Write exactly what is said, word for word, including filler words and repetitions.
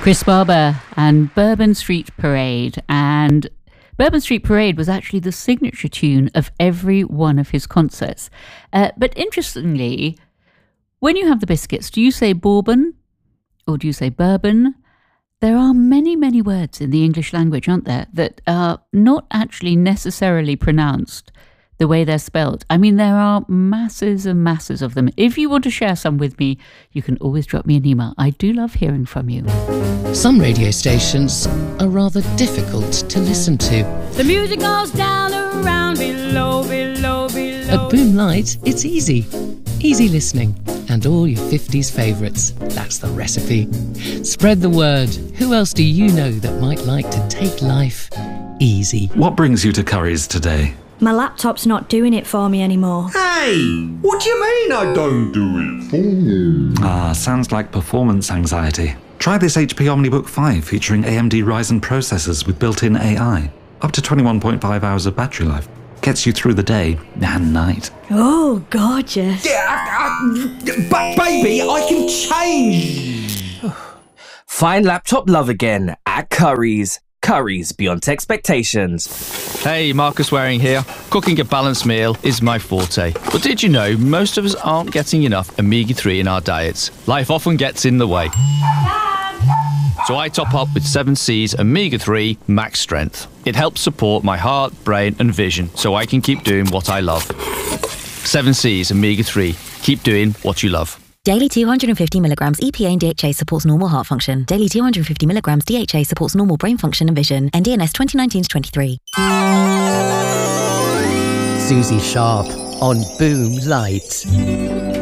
Chris Barber and Bourbon Street Parade. And Bourbon Street Parade was actually the signature tune of every one of his concerts. Uh, but interestingly, when you have the biscuits, do you say bourbon or do you say bourbon? There are many, many words in the English language, aren't there, that are not actually necessarily pronounced the way they're spelled. I mean, there are masses and masses of them. If you want to share some with me, you can always drop me an email. I do love hearing from you. Some radio stations are rather difficult to listen to. The music goes down around below, below, below. At Boom Light, it's easy. Easy listening. And all your fifties favourites. That's the recipe. Spread the word. Who else do you know that might like to take life easy? What brings you to Curry's today? My laptop's not doing it for me anymore. Hey, what do you mean I don't do it for you? Ah, sounds like performance anxiety. Try this H P OmniBook five featuring A M D Ryzen processors with built-in A I. Up to twenty-one point five hours of battery life. Gets you through the day and night. Oh, gorgeous. Yeah, I, I, but baby, I can change. Find laptop love again at Curry's. Curry's beyond expectations. Hey, Marcus Waring here. Cooking a balanced meal is my forte. But did you know most of us aren't getting enough omega three in our diets? Life often gets in the way. So I top up with seven C's omega three Max Strength. It helps support my heart, brain and vision so I can keep doing what I love. seven C's omega three. Keep doing what you love. Daily two hundred fifty milligrams E P A and D H A supports normal heart function. Daily two hundred fifty milligrams D H A supports normal brain function and vision. N D N S twenty nineteen to twenty-three. Susie Sharp on Boom Light.